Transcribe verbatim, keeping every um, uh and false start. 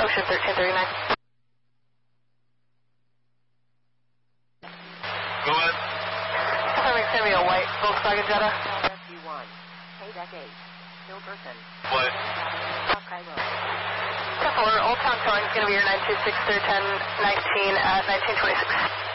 Ocean thirteen thirty-nine. Go ahead. Confirming it's going to be a white Volkswagen Jetta. S U one, K-Deck eight, Hilberton. What? South Cairo. ten four, Old Town Towing is going to be your nine two six, third ten nineteen at nineteen twenty-six.